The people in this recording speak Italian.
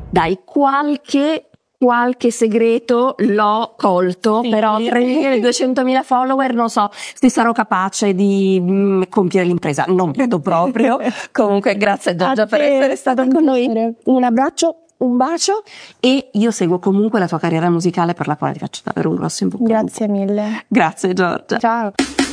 Dai, qualche segreto l'ho colto, sì, però 3.200.000 follower non so se sarò capace di compiere l'impresa, non credo proprio. Comunque grazie Giorgia per essere stata con noi, un abbraccio, un bacio, e io seguo comunque la tua carriera musicale, per la quale ti faccio davvero un grosso in bocca al lupo. Grazie mille. Grazie Giorgia. Ciao.